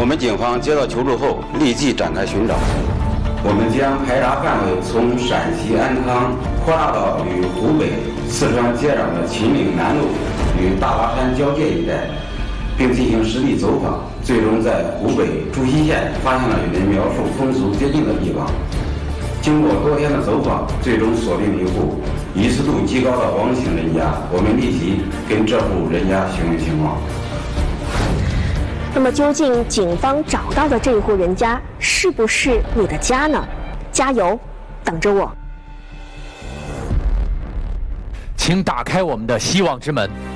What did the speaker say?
我们警方接到求助后，立即展开寻找。我们将排查范围从陕西安康扩大到与湖北、四川接壤的秦岭南路与大巴山交界一带，并进行实地走访，最终在湖北朱溪县发现了与人描述风俗接近的地方。经过多天的走访，最终锁定一户疑似度极高的王姓人家，我们立即跟这户人家询问情况。 那么，究竟警方找到的这一户人家是不是你的家呢？加油，等着我！ 请打开我们的希望之门。